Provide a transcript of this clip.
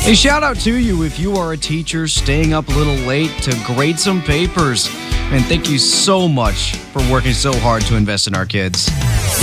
A shout out to you if you are a teacher staying up a little late to grade some papers. And thank you so much for working so hard to invest in our kids.